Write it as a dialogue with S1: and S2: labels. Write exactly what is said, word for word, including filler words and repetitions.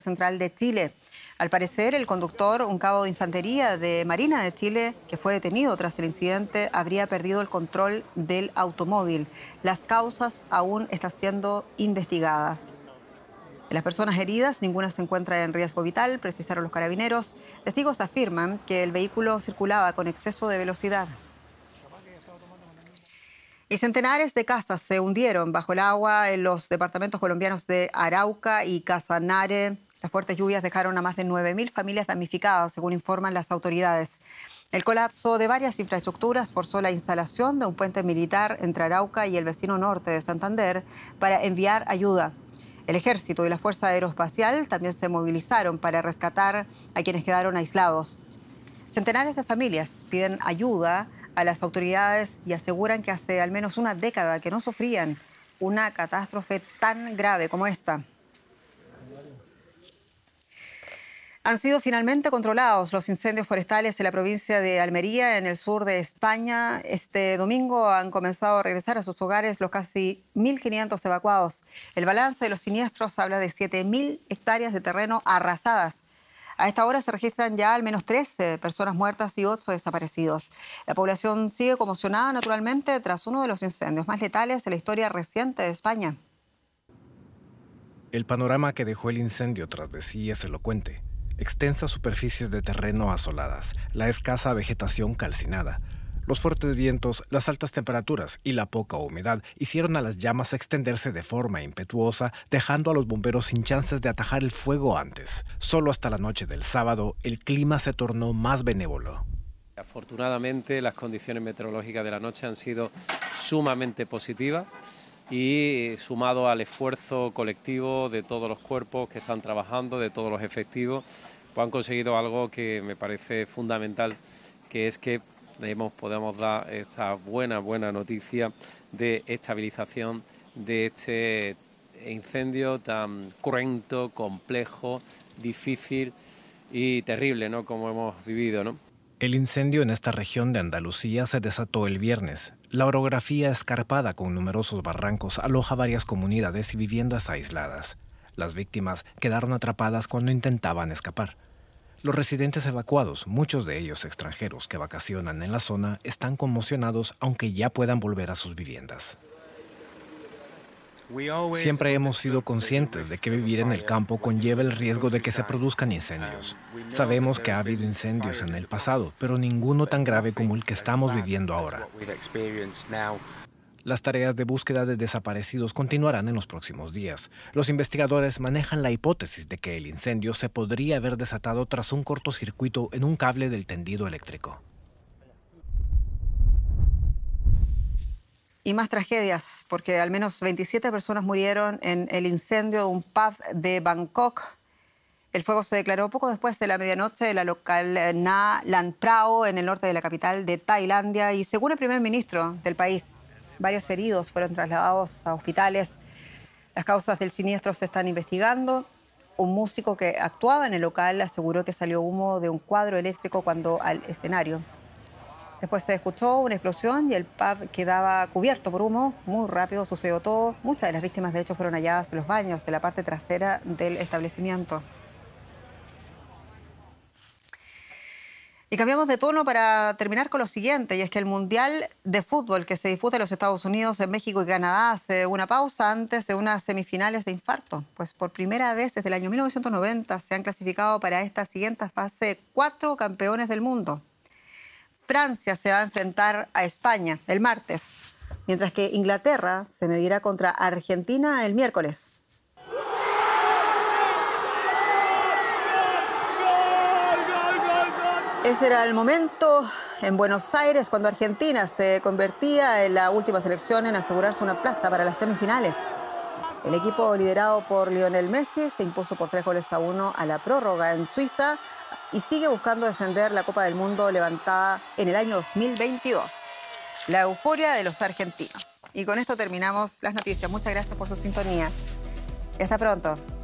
S1: Central de Chile. Al parecer, el conductor, un cabo de infantería de Marina de Chile, que fue detenido tras el incidente, habría perdido el control del automóvil. Las causas aún están siendo investigadas. De las personas heridas, ninguna se encuentra en riesgo vital, precisaron los carabineros. Testigos afirman que el vehículo circulaba con exceso de velocidad. Y centenares de casas se hundieron bajo el agua en los departamentos colombianos de Arauca y Casanare. Las fuertes lluvias dejaron a más de nueve mil familias damnificadas, según informan las autoridades. El colapso de varias infraestructuras forzó la instalación de un puente militar entre Arauca y el vecino norte de Santander para enviar ayuda. El Ejército y la Fuerza Aeroespacial también se movilizaron para rescatar a quienes quedaron aislados. Centenares de familias piden ayuda a las autoridades y aseguran que hace al menos una década que no sufrían una catástrofe tan grave como esta. Han sido finalmente controlados los incendios forestales en la provincia de Almería, en el sur de España. Este domingo han comenzado a regresar a sus hogares los casi mil quinientos evacuados. El balance de los siniestros habla de siete mil hectáreas de terreno arrasadas. A esta hora se registran ya al menos trece personas muertas y ocho desaparecidos. La población sigue conmocionada naturalmente tras uno de los incendios más letales de la historia reciente de España.
S2: El panorama que dejó el incendio tras de sí es elocuente. Extensas superficies de terreno asoladas, la escasa vegetación calcinada. Los fuertes vientos, las altas temperaturas y la poca humedad hicieron a las llamas extenderse de forma impetuosa, dejando a los bomberos sin chances de atajar el fuego antes. Solo hasta la noche del sábado, el clima se tornó más benévolo.
S3: Afortunadamente, las condiciones meteorológicas de la noche han sido sumamente positivas y, sumado al esfuerzo colectivo de todos los cuerpos que están trabajando, de todos los efectivos, pues han conseguido algo que me parece fundamental, que es que Hemos, podemos dar esta buena, buena noticia de estabilización de este incendio tan cruento, complejo, difícil y terrible, ¿no?, como hemos vivido, ¿no?
S2: El incendio en esta región de Andalucía se desató el viernes. La orografía escarpada con numerosos barrancos aloja varias comunidades y viviendas aisladas. Las víctimas quedaron atrapadas cuando intentaban escapar. Los residentes evacuados, muchos de ellos extranjeros que vacacionan en la zona, están conmocionados aunque ya puedan volver a sus viviendas. Siempre hemos sido conscientes de que vivir en el campo conlleva el riesgo de que se produzcan incendios. Sabemos que ha habido incendios en el pasado, pero ninguno tan grave como el que estamos viviendo ahora. Las tareas de búsqueda de desaparecidos continuarán en los próximos días. Los investigadores manejan la hipótesis de que el incendio se podría haber desatado tras un cortocircuito en un cable del tendido eléctrico.
S1: Y más tragedias, porque al menos veintisiete personas murieron en el incendio de un pub de Bangkok. El fuego se declaró poco después de la medianoche en la local Na Lan Prao, en el norte de la capital de Tailandia. Y según el primer ministro del país, varios heridos fueron trasladados a hospitales. Las causas del siniestro se están investigando. Un músico que actuaba en el local aseguró que salió humo de un cuadro eléctrico cuando al escenario. Después se escuchó una explosión y el pub quedaba cubierto por humo. Muy rápido sucedió todo. Muchas de las víctimas, de hecho, fueron halladas en los baños de la parte trasera del establecimiento. Y cambiamos de tono para terminar con lo siguiente, y es que el Mundial de Fútbol que se disputa en los Estados Unidos, en México y Canadá hace una pausa antes de unas semifinales de infarto. Pues por primera vez desde el año mil novecientos noventa se han clasificado para esta siguiente fase cuatro campeones del mundo. Francia se va a enfrentar a España el martes, mientras que Inglaterra se medirá contra Argentina el miércoles. Ese era el momento en Buenos Aires cuando Argentina se convertía en la última selección en asegurarse una plaza para las semifinales. El equipo liderado por Lionel Messi se impuso por tres goles a uno a la prórroga en Suiza y sigue buscando defender la Copa del Mundo levantada en el año dos mil veintidós. La euforia de los argentinos. Y con esto terminamos las noticias. Muchas gracias por su sintonía. Y hasta pronto.